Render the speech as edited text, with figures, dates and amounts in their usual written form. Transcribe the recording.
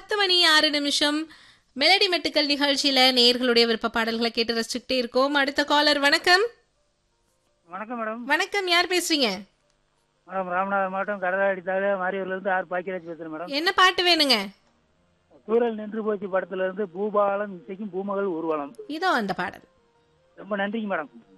10:06 melody மெட்டுக்கள் நிகழ்ச்சியில நேயர்களுடைய விருப்ப பாடல்களை கேட்டு ரசிச்சுக்கிட்டே இருக்கோம். அடுத்த காலர் வணக்கம். வணக்கம் மேடம். வணக்கம், யார் பேசுறீங்க? மேடம் ராமநாதபுரம் மாவட்டம் கடலாடி தாலுகா மாரியூர்ல இருந்து ஆர் பாக்கியராஜ் பேசுறேன் மேடம். என்ன பாட்டு வேணுங்க? தூரல் நின்று போச்சு படத்துல இருந்து பூபாலம் இசைக்கும் பூமகள் ஊர்வலம். இதோ அந்த பாடல். ரொம்ப நன்றிங்க மேடம்.